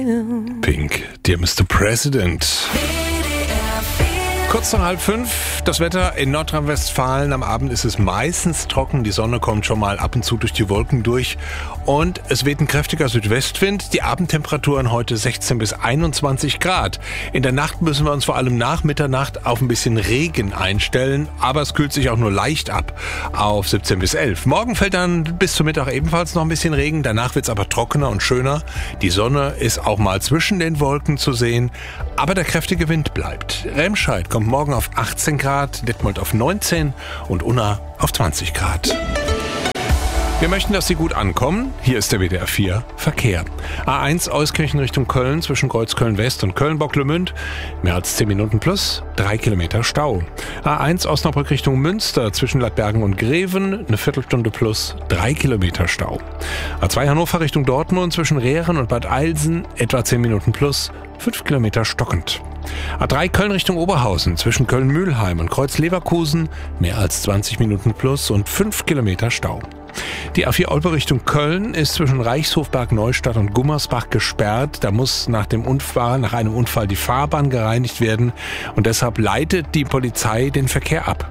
Pink, Dear Mr. President. Kurz nach 4:30, das Wetter in Nordrhein-Westfalen. Am Abend ist es meistens trocken, die Sonne kommt schon mal ab und zu durch die Wolken durch und es weht ein kräftiger Südwestwind. Die Abendtemperaturen heute 16 bis 21 Grad. In der Nacht müssen wir uns vor allem nach Mitternacht auf ein bisschen Regen einstellen, aber es kühlt sich auch nur leicht ab auf 17 bis 11. Morgen fällt dann bis zum Mittag ebenfalls noch ein bisschen Regen, danach wird es aber trockener und schöner. Die Sonne ist auch mal zwischen den Wolken zu sehen, aber der kräftige Wind bleibt. Remscheid kommt morgen auf 18 Grad, Detmold auf 19 und Unna auf 20 Grad. Wir möchten, dass Sie gut ankommen. Hier ist der WDR 4 Verkehr. A1 Euskirchen Richtung Köln zwischen Kreuzköln West und Köln-Bocklemünd. Mehr als 10 Minuten plus 3 Kilometer Stau. A1 Osnabrück Richtung Münster zwischen Ladbergen und Greven. Eine Viertelstunde plus 3 Kilometer Stau. A2 Hannover Richtung Dortmund zwischen Rehren und Bad Eilsen. Etwa 10 Minuten plus 5 Kilometer stockend. A3 Köln Richtung Oberhausen zwischen Köln-Mühlheim und Kreuz-Leverkusen. Mehr als 20 Minuten plus und 5 Kilometer Stau. Die A4 Olpe Richtung Köln ist zwischen Reichshofberg Neustadt und Gummersbach gesperrt. Da muss nach einem Unfall die Fahrbahn gereinigt werden und deshalb leitet die Polizei den Verkehr ab.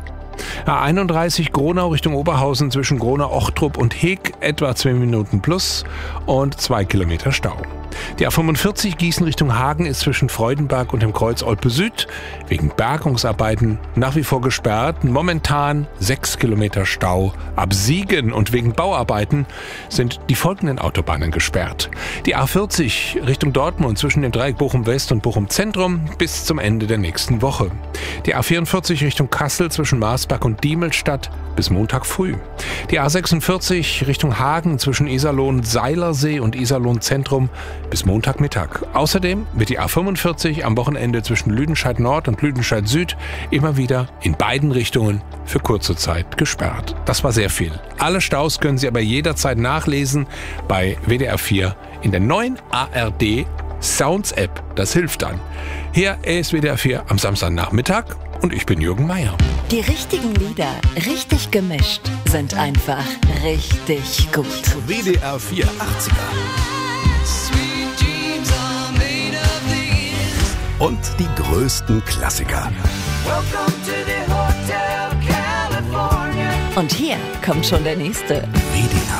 A31 Gronau Richtung Oberhausen zwischen Gronau-Ochtrup und Heeg etwa 2 Minuten plus und 2 Kilometer Stau. Die A45 Gießen Richtung Hagen ist zwischen Freudenberg und dem Kreuz Olpe Süd wegen Bergungsarbeiten nach wie vor gesperrt. Momentan 6 Kilometer Stau. Ab Siegen und wegen Bauarbeiten sind die folgenden Autobahnen gesperrt. Die A40 Richtung Dortmund zwischen dem Dreieck Bochum West und Bochum Zentrum bis zum Ende der nächsten Woche. Die A44 Richtung Kassel zwischen Marsberg und Diemelstadt bis Montag früh. Die A46 Richtung Hagen zwischen Iserlohn-Seilersee und Iserlohn-Zentrum bis Montagmittag. Außerdem wird die A45 am Wochenende zwischen Lüdenscheid Nord und Lüdenscheid Süd immer wieder in beiden Richtungen für kurze Zeit gesperrt. Das war sehr viel. Alle Staus können Sie aber jederzeit nachlesen bei WDR 4 in der neuen ARD Sounds App. Das hilft dann. Hier ist WDR 4 am Samstagnachmittag und ich bin Jürgen Meier. Die richtigen Lieder, richtig gemischt, sind einfach richtig gut. WDR 4 80er. Und die größten Klassiker. Und hier kommt schon der nächste. WDR